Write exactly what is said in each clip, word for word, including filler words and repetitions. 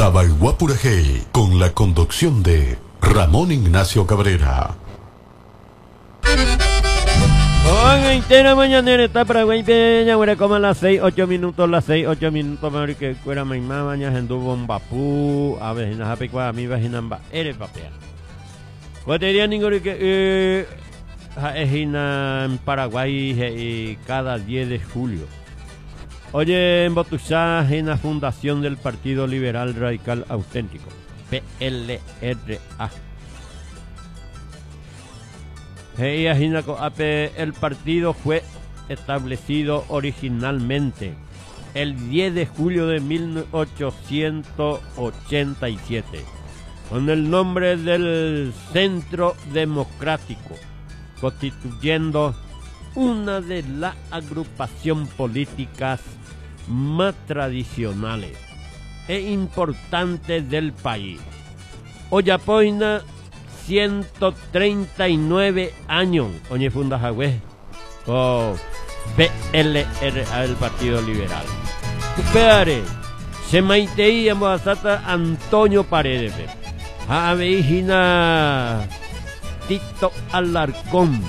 Abaiguapurajey, con la conducción de Ramón Ignacio Cabrera. Con entera mañanera está para Guaypeña, güey, como a las seis, ocho minutos, las seis, ocho minutos, me que fuera mi mamá, ya en tu bombapú, a ver, en la japicua, a mi vaginamba, eres papea. Cuatería ningún que, eh, es en Paraguay, cada diez de julio. Oye, en Botuzá, en la fundación del Partido Liberal Radical Auténtico, P L R A. El partido fue establecido originalmente el diez de julio de mil ochocientos ochenta y siete con el nombre del Centro Democrático, constituyendo una de las agrupaciones políticas más tradicionales e importantes del país. Oyapoina, ciento treinta y nueve años, oye funda Jagüe, con P L R A, el Partido Liberal. Cupeare, se maiteía Moazata Antonio Paredes, Aveijina Tito Alarcón,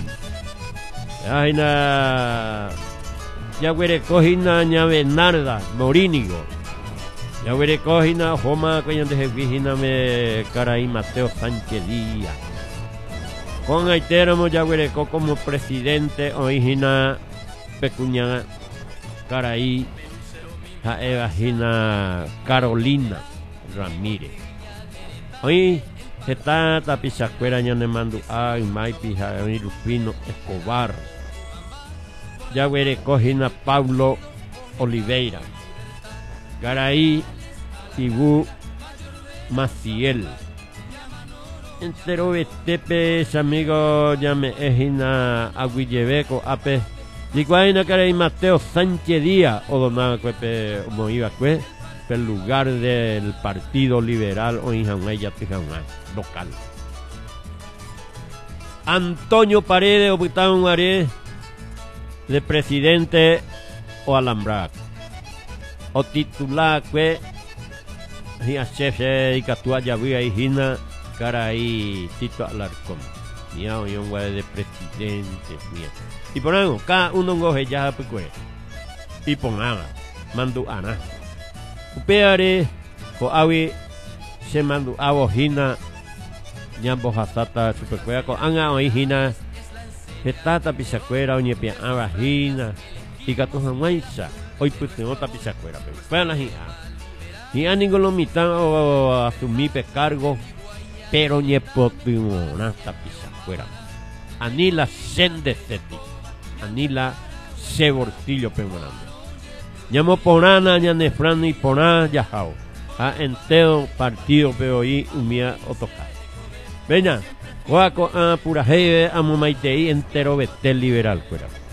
Aina Yaguerecojina Ñavenarda Morínigo, ya veré cojina, Joma, coño de Jevijina, me Caraí Mateo Sánchez Díaz. Con Aiteramo, ya veré como presidente, origina Pecuña, Caraí, Jaevajina Carolina Ramírez. Hoy se está tapizacuera, ya ne mando a Maipi, Javi Lupino Escobar. Ya veré cojina Pablo Oliveira. Garay Tibú Maciel. Entero Tepe, amigo, ya me ejina Aguillebeco, ape. Diguaina Caray Mateo Sánchez Díaz, o donaba cuepe, como iba cue, el lugar del Partido Liberal o Injaunaya Tijaunay, local. Antonio Paredes, Opitán Aré, de presidente o Alhambra. O titular que ya chefe y catua ya vi ahí hina cara ahí Tito Alarcón ya un guay de presidente mía y ponemos cada uno goje ya pues y pongamos mandu ana upeare ko awi se mandu avo hina nyambo hasata supercuera ko anga o hina petata pisacuera o nyepia ava hina y catuja maisa. Hoy pues tengo tapizacuera, pero fue a la G A. G A ningún lo mitad o asumí cargo, pero ni potimona tapizacuera. Anila sendeceti, anila sebortillo pemonando. Llamo ponana, ya nefrana y poná, ya jao. A entero partido pero ahí umía otocar. Venga, guaco a pura jeve, a mumaitei entero betel liberal fuera.